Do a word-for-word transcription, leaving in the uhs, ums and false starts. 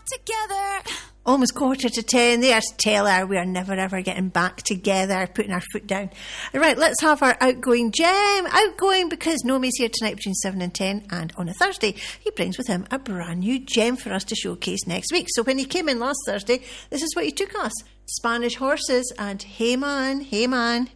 together. Almost quarter to ten. There's Taylor. We are never ever getting back together, putting our foot down. Right, let's have our outgoing gem. Outgoing because Nomi's here tonight between seven and ten, and on a Thursday he brings with him a brand new gem for us to showcase next week. So when he came in last Thursday, this is what he took us. Spanish Horses and Hey Man, Hey Man.